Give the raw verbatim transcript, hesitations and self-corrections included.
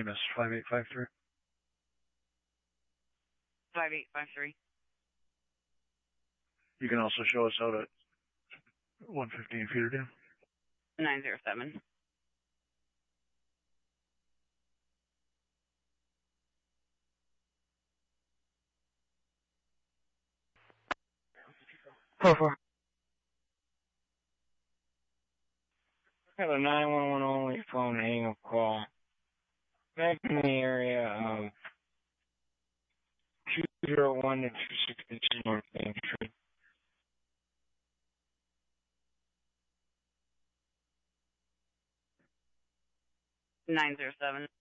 same as five eight five three. five eight five three. You can also show us out at one fifteen Feeder Dam. nine zero seven. Four four. Got a nine one one only phone hang up call. Back in the area of two zero one to two sixty-two North Main Street. nine zero seven.